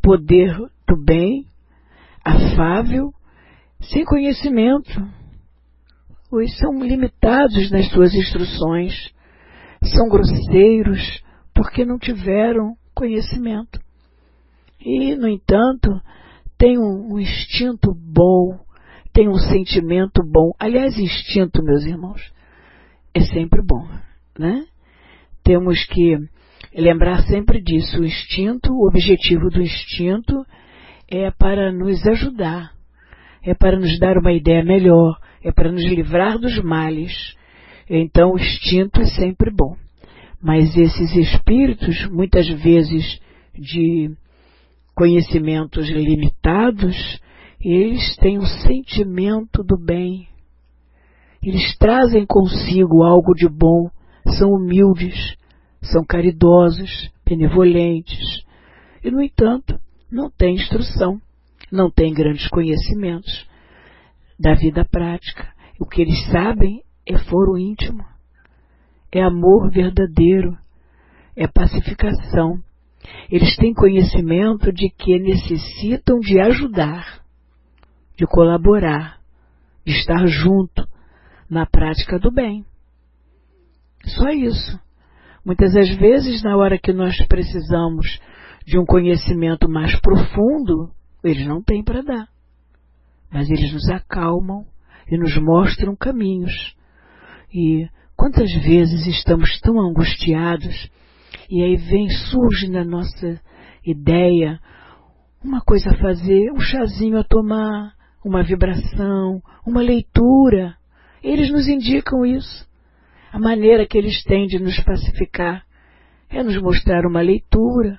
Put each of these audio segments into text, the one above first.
poder do bem, afável, sem conhecimento. Os são limitados nas suas instruções, são grosseiros porque não tiveram conhecimento. E, no entanto, tem um instinto bom, tem um sentimento bom. Aliás, instinto, meus irmãos, é sempre bom, né? Temos que lembrar sempre disso. O instinto, o objetivo do instinto é para nos ajudar, é para nos dar uma ideia melhor, é para nos livrar dos males. Então, o instinto é sempre bom. Mas esses espíritos, muitas vezes de conhecimentos limitados, eles têm um sentimento do bem. Eles trazem consigo algo de bom, são humildes, são caridosos, benevolentes. E, no entanto, não têm instrução, não têm grandes conhecimentos da vida prática. O que eles sabem é foro íntimo, é amor verdadeiro, é pacificação. Eles têm conhecimento de que necessitam de ajudar, de colaborar, de estar junto na prática do bem. Só isso. Muitas das vezes, na hora que nós precisamos de um conhecimento mais profundo, eles não têm para dar. Mas eles nos acalmam e nos mostram caminhos. E quantas vezes estamos tão angustiados e aí surge na nossa ideia uma coisa a fazer, um chazinho a tomar, uma vibração, uma leitura. Eles nos indicam isso. A maneira que eles têm de nos pacificar é nos mostrar uma leitura.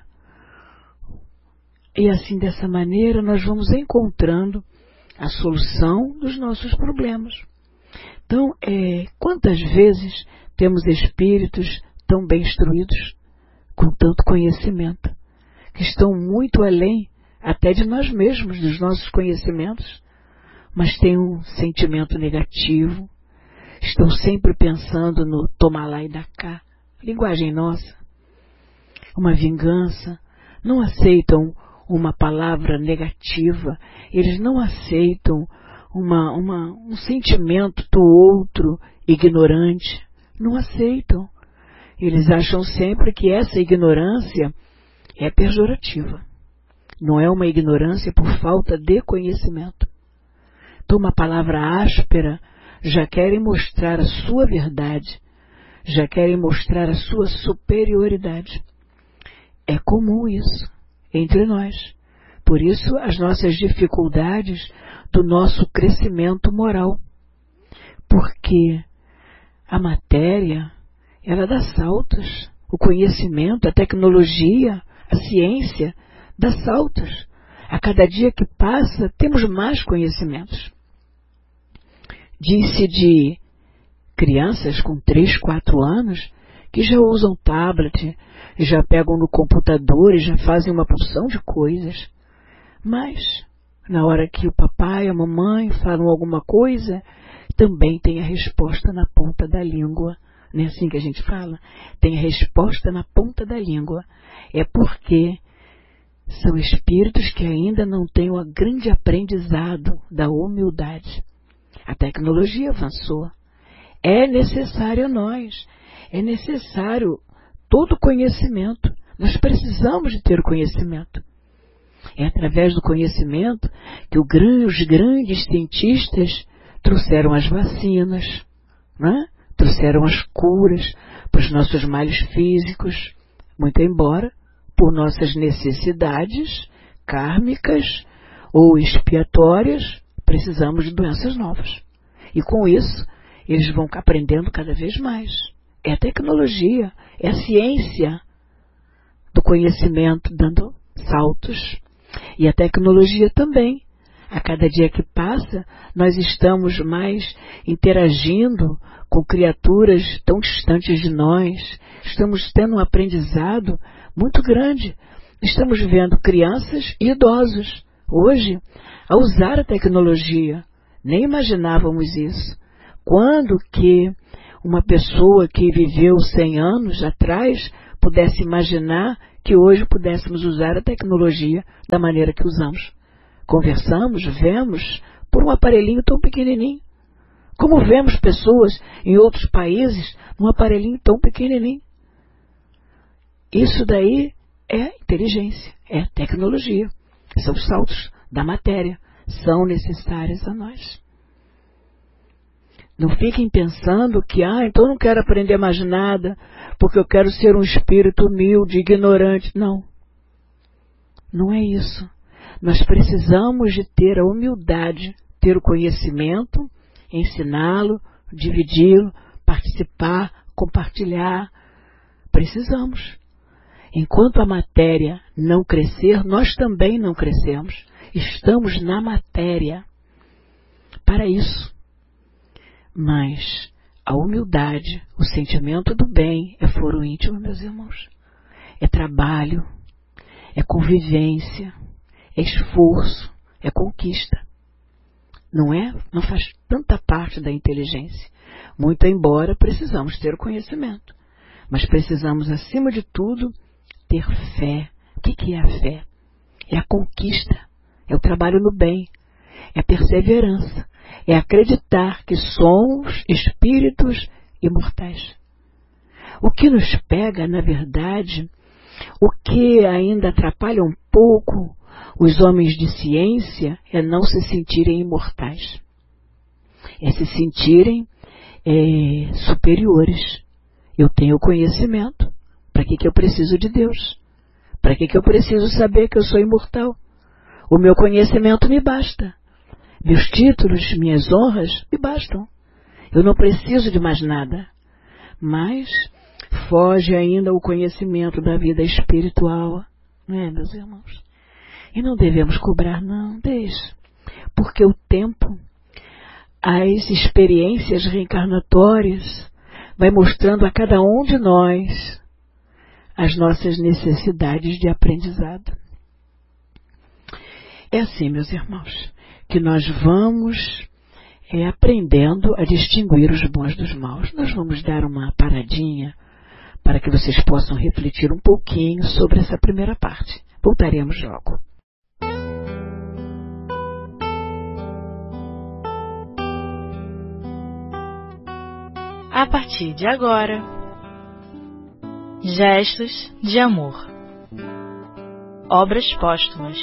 E assim, dessa maneira, nós vamos encontrando a solução dos nossos problemas. Então, quantas vezes temos espíritos tão bem instruídos, com tanto conhecimento, que estão muito além até de nós mesmos, dos nossos conhecimentos, mas têm um sentimento negativo, estão sempre pensando no tomar lá e dar cá, linguagem nossa, uma vingança, não aceitam uma palavra negativa, eles não aceitam um sentimento do outro ignorante, não aceitam. Eles acham sempre que essa ignorância é pejorativa. Não é uma ignorância por falta de conhecimento. Então, uma palavra áspera, já querem mostrar a sua verdade, já querem mostrar a sua superioridade. É comum isso entre nós. Por isso, as nossas dificuldades do nosso crescimento moral. Porque a matéria, ela dá saltos. O conhecimento, a tecnologia, a ciência dá saltos. A cada dia que passa, temos mais conhecimentos. Diz-se de crianças com 3, 4 anos que já usam tablet, já pegam no computador e já fazem uma porção de coisas. Mas, na hora que o papai e a mamãe falam alguma coisa, também tem a resposta na ponta da língua. Não é assim que a gente fala? Tem a resposta na ponta da língua. É porque são espíritos que ainda não têm o grande aprendizado da humildade. A tecnologia avançou. É necessário a nós. É necessário todo conhecimento. Nós precisamos de ter conhecimento. É através do conhecimento que os grandes cientistas trouxeram as vacinas, né? Trouxeram as curas para os nossos males físicos, muito embora por nossas necessidades kármicas ou expiatórias, precisamos de doenças novas. E com isso, eles vão aprendendo cada vez mais. É a tecnologia, é a ciência do conhecimento dando saltos. E a tecnologia também. A cada dia que passa, nós estamos mais interagindo com criaturas tão distantes de nós. Estamos tendo um aprendizado muito grande. Estamos vendo crianças e idosos hoje a usar a tecnologia. Nem imaginávamos isso. Quando que uma pessoa que viveu 100 anos atrás pudesse imaginar que hoje pudéssemos usar a tecnologia da maneira que usamos. Conversamos, vemos, por um aparelhinho tão pequenininho. Como vemos pessoas em outros países num aparelhinho tão pequenininho. Isso daí é inteligência, é tecnologia. São saltos da matéria, são necessários a nós. Não fiquem pensando que, então eu não quero aprender mais nada, porque eu quero ser um espírito humilde, ignorante. Não. Não é isso. Nós precisamos de ter a humildade, ter o conhecimento, ensiná-lo, dividi-lo, participar, compartilhar. Precisamos. Enquanto a matéria não crescer, nós também não crescemos. Estamos na matéria para isso. Mas a humildade, o sentimento do bem é foro íntimo, meus irmãos. É trabalho, é convivência, é esforço, é conquista. Não é? Não faz tanta parte da inteligência. Muito embora precisamos ter o conhecimento. Mas precisamos, acima de tudo, ter fé. O que é a fé? É a conquista, é o trabalho no bem, é a perseverança, é acreditar que somos espíritos imortais. O que nos pega, na verdade, o que ainda atrapalha um pouco os homens de ciência é não se sentirem imortais. É se sentirem superiores. Eu tenho conhecimento. Para que eu preciso de Deus? Para que eu preciso saber que eu sou imortal? O meu conhecimento me basta. Meus títulos, minhas honras me bastam. Eu não preciso de mais nada. Mas foge ainda o conhecimento da vida espiritual. Não é, meus irmãos? E não devemos cobrar, não. Deixe. Porque o tempo, as experiências reencarnatórias, vai mostrando a cada um de nós as nossas necessidades de aprendizado. É assim, meus irmãos, que nós vamos aprendendo a distinguir os bons dos maus. Nós vamos dar uma paradinha para que vocês possam refletir um pouquinho sobre essa primeira parte. Voltaremos logo. A partir de agora, Gestos de Amor. Obras póstumas.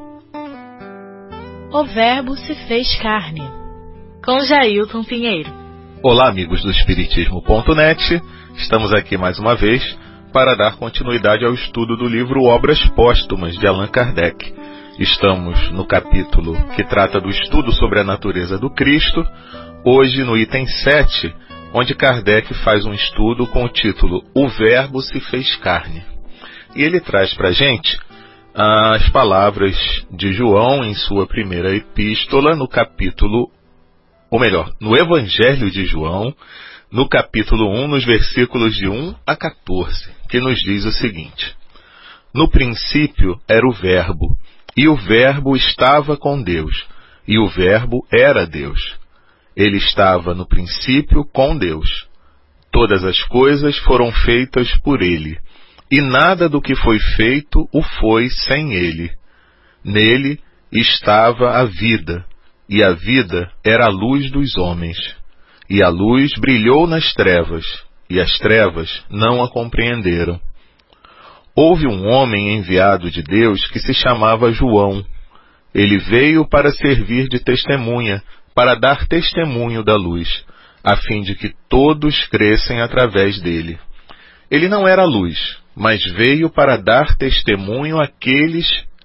O Verbo se fez carne, com Jailton Pinheiro. Olá, amigos do Espiritismo.net. Estamos aqui mais uma vez para dar continuidade ao estudo do livro Obras Póstumas, de Allan Kardec. Estamos no capítulo que trata do estudo sobre a natureza do Cristo, hoje no item 7, onde Kardec faz um estudo com o título O Verbo se fez carne. E ele traz para a gente as palavras de João em sua primeira epístola, no capítulo, ou melhor, no Evangelho de João, no capítulo 1, nos versículos de 1 a 14, que nos diz o seguinte: No princípio era o Verbo, e o Verbo estava com Deus, e o Verbo era Deus. Ele estava no princípio com Deus. Todas as coisas foram feitas por ele, e nada do que foi feito o foi sem ele. Nele estava a vida, e a vida era a luz dos homens. E a luz brilhou nas trevas, e as trevas não a compreenderam. Houve um homem enviado de Deus que se chamava João. Ele veio para servir de testemunha, para dar testemunho da luz, a fim de que todos crescem através dele. Ele não era luz, mas veio para dar testemunho àquele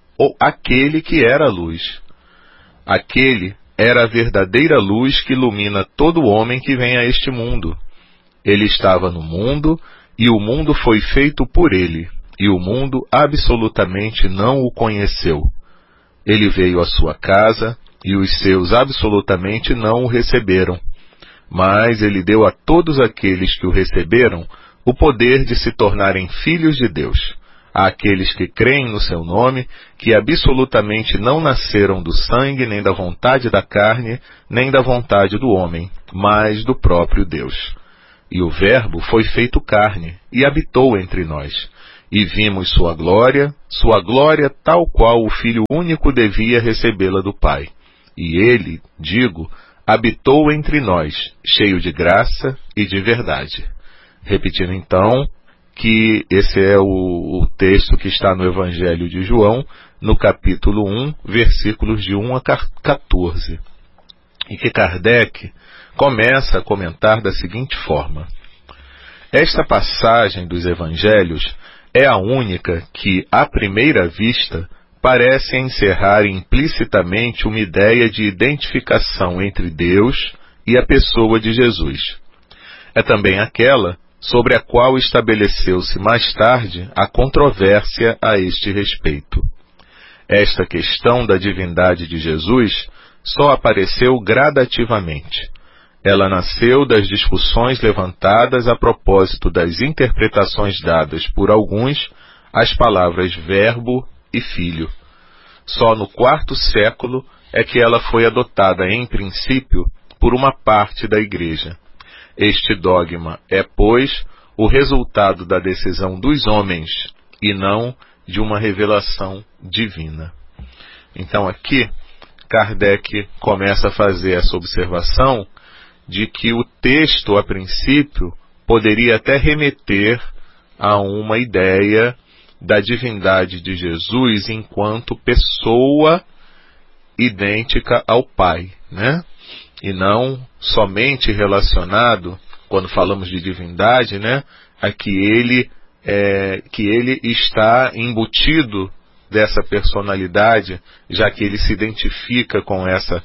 que era luz. Aquele era a verdadeira luz que ilumina todo homem que vem a este mundo. Ele estava no mundo, e o mundo foi feito por ele, e o mundo absolutamente não o conheceu. Ele veio à sua casa, e os seus absolutamente não o receberam. Mas ele deu a todos aqueles que o receberam o poder de se tornarem filhos de Deus, àqueles que creem no seu nome, que absolutamente não nasceram do sangue, nem da vontade da carne, nem da vontade do homem, mas do próprio Deus. E o Verbo foi feito carne, e habitou entre nós. E vimos sua glória tal qual o Filho único devia recebê-la do Pai. E ele, digo, habitou entre nós, cheio de graça e de verdade. Repetindo então, que esse é o texto que está no Evangelho de João, no capítulo 1, versículos de 1 a 14. E que Kardec começa a comentar da seguinte forma: esta passagem dos Evangelhos é a única que, à primeira vista, parece encerrar implicitamente uma ideia de identificação entre Deus e a pessoa de Jesus. É também aquela sobre a qual estabeleceu-se mais tarde a controvérsia a este respeito. Esta questão da divindade de Jesus só apareceu gradativamente. Ela nasceu das discussões levantadas a propósito das interpretações dadas por alguns às palavras Verbo e Filho. Só no IV século é que ela foi adotada em princípio por uma parte da Igreja. Este dogma é, pois, o resultado da decisão dos homens e não de uma revelação divina. Então aqui, Kardec começa a fazer essa observação de que o texto, a princípio, poderia até remeter a uma ideia da divindade de Jesus enquanto pessoa idêntica ao Pai, né? E não somente relacionado, quando falamos de divindade, né, a que ele está embutido dessa personalidade, já que ele se identifica com essa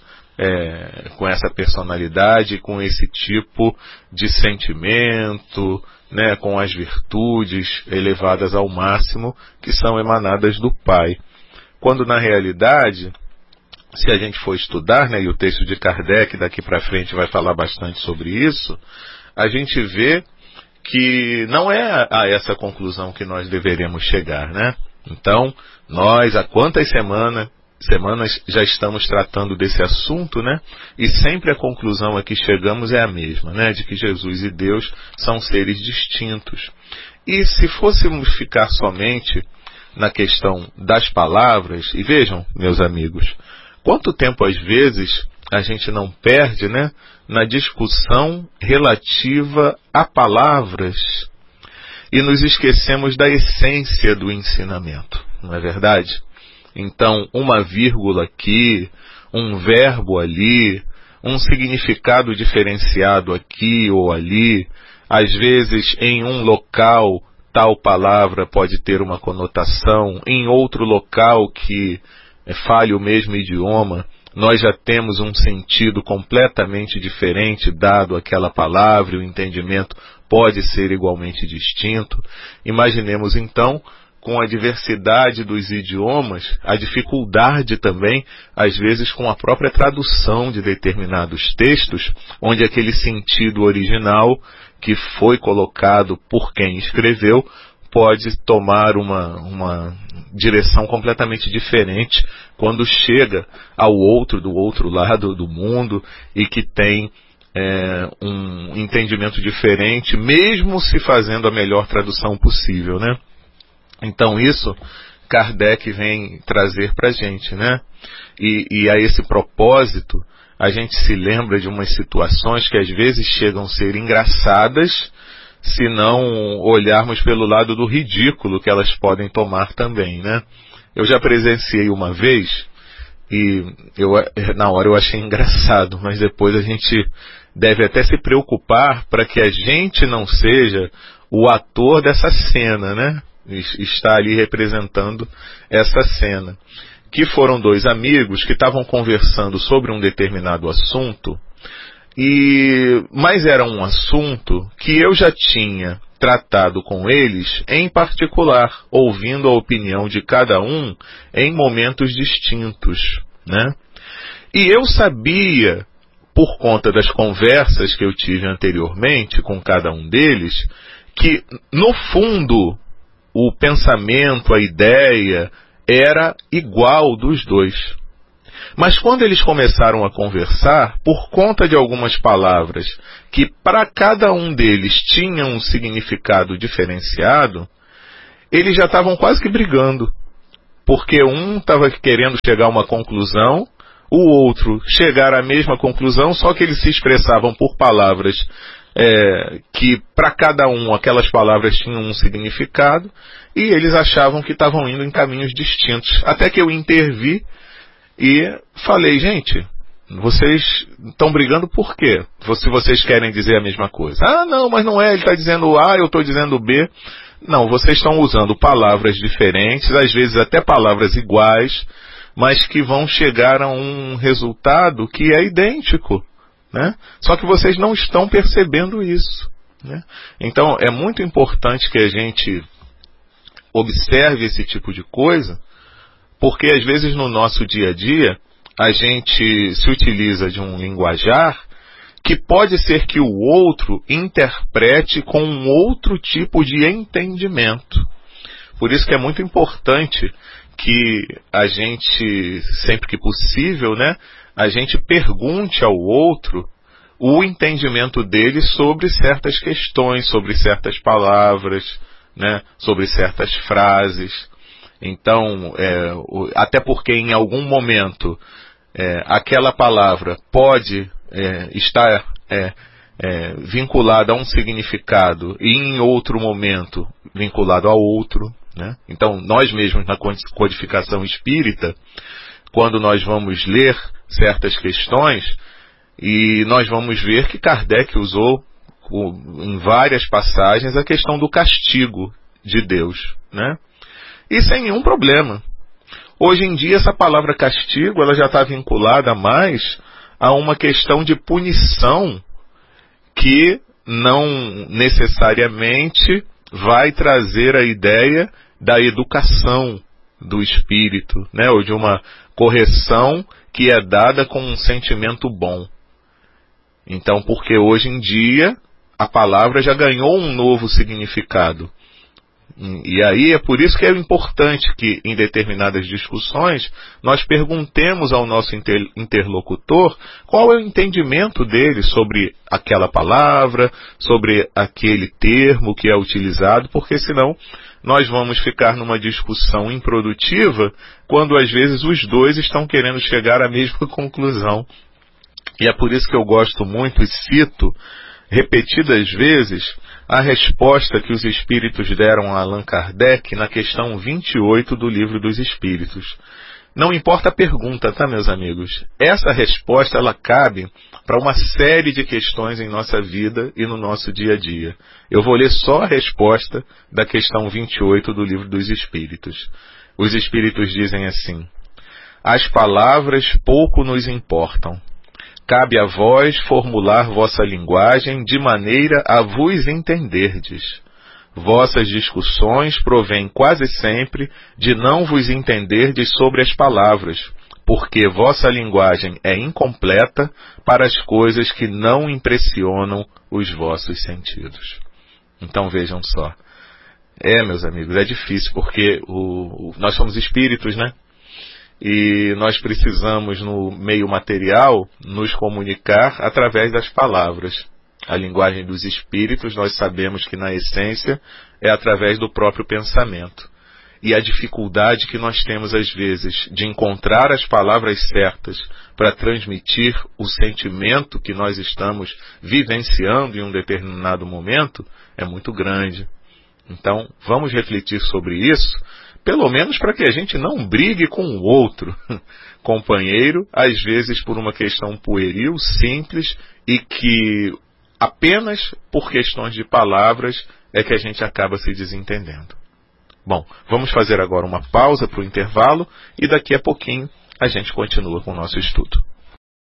personalidade, com esse tipo de sentimento, né, com as virtudes elevadas ao máximo que são emanadas do Pai. Quando na realidade, se a gente for estudar, né, e o texto de Kardec daqui para frente vai falar bastante sobre isso, a gente vê que não é a essa conclusão que nós deveremos chegar, né? Então, nós há quantas semanas já estamos tratando desse assunto, né? E sempre a conclusão a que chegamos é a mesma, né? De que Jesus e Deus são seres distintos. E se fôssemos ficar somente na questão das palavras, e vejam, meus amigos, quanto tempo às vezes a gente não perde, né, na discussão relativa a palavras e nos esquecemos da essência do ensinamento, não é verdade? Então, uma vírgula aqui, um verbo ali, um significado diferenciado aqui ou ali, às vezes em um local tal palavra pode ter uma conotação, em outro local que fale o mesmo idioma, nós já temos um sentido completamente diferente dado aquela palavra, e o entendimento pode ser igualmente distinto. Imaginemos então, com a diversidade dos idiomas, a dificuldade também, às vezes, com a própria tradução de determinados textos, onde aquele sentido original que foi colocado por quem escreveu pode tomar uma direção completamente diferente quando chega ao outro, do outro lado do mundo, e que tem um entendimento diferente, mesmo se fazendo a melhor tradução possível, né? Então isso Kardec vem trazer para a gente, né? E a esse propósito, a gente se lembra de umas situações que às vezes chegam a ser engraçadas, se não olharmos pelo lado do ridículo que elas podem tomar também, né? Eu já presenciei uma vez, e na hora eu achei engraçado, mas depois a gente deve até se preocupar para que a gente não seja o ator dessa cena, né? Está ali representando essa cena. Que foram dois amigos que estavam conversando sobre um determinado assunto, mas era um assunto que eu já tinha tratado com eles em particular, ouvindo a opinião de cada um em momentos distintos, né? E eu sabia, por conta das conversas que eu tive anteriormente com cada um deles, que no fundo o pensamento, a ideia era igual dos dois. Mas quando eles começaram a conversar, por conta de algumas palavras que para cada um deles tinham um significado diferenciado, eles já estavam quase que brigando. Porque um estava querendo chegar a uma conclusão, o outro chegar à mesma conclusão, só que eles se expressavam por palavras que para cada um aquelas palavras tinham um significado, e eles achavam que estavam indo em caminhos distintos. Até que eu intervi e falei, gente, vocês estão brigando por quê? Se vocês querem dizer a mesma coisa. Ah, não, mas não é, ele está dizendo A, eu estou dizendo B. Não, vocês estão usando palavras diferentes, às vezes até palavras iguais, mas que vão chegar a um resultado que é idêntico, né? Só que vocês não estão percebendo isso, né? Então é muito importante que a gente observe esse tipo de coisa, porque às vezes no nosso dia a dia a gente se utiliza de um linguajar que pode ser que o outro interprete com um outro tipo de entendimento. Por isso que é muito importante que a gente, sempre que possível, né, a gente pergunte ao outro o entendimento dele sobre certas questões, sobre certas palavras, né, sobre certas frases. Então, até porque em algum momento aquela palavra pode estar vinculada a um significado e em outro momento vinculado a outro, né? Então, nós mesmos na codificação espírita, quando nós vamos ler certas questões, e nós vamos ver que Kardec usou em várias passagens a questão do castigo de Deus, né? E sem nenhum problema. Hoje em dia essa palavra castigo ela já está vinculada mais a uma questão de punição que não necessariamente vai trazer a ideia da educação do espírito, né? Ou de uma correção que é dada com um sentimento bom. Então, porque hoje em dia a palavra já ganhou um novo significado. E aí é por isso que é importante que em determinadas discussões nós perguntemos ao nosso interlocutor qual é o entendimento dele sobre aquela palavra, sobre aquele termo que é utilizado, porque senão nós vamos ficar numa discussão improdutiva quando às vezes os dois estão querendo chegar à mesma conclusão. E é por isso que eu gosto muito e cito repetidas vezes a resposta que os espíritos deram a Allan Kardec na questão 28 do Livro dos Espíritos. Não importa a pergunta, tá, meus amigos? Essa resposta, ela cabe para uma série de questões em nossa vida e no nosso dia a dia. Eu vou ler só a resposta da questão 28 do Livro dos Espíritos. Os espíritos dizem assim: as palavras pouco nos importam. Cabe a vós formular vossa linguagem de maneira a vos entenderdes. Vossas discussões provêm quase sempre de não vos entenderdes sobre as palavras, porque vossa linguagem é incompleta para as coisas que não impressionam os vossos sentidos. Então vejam só. Meus amigos, é difícil, porque nós somos espíritos, né? E nós precisamos, no meio material, nos comunicar através das palavras. A linguagem dos espíritos, nós sabemos que na essência é através do próprio pensamento. E a dificuldade que nós temos às vezes de encontrar as palavras certas para transmitir o sentimento que nós estamos vivenciando em um determinado momento é muito grande. Então, vamos refletir sobre isso, pelo menos para que a gente não brigue com o outro companheiro, às vezes por uma questão pueril, simples, e que apenas por questões de palavras é que a gente acaba se desentendendo. Bom, vamos fazer agora uma pausa para o intervalo e daqui a pouquinho a gente continua com o nosso estudo.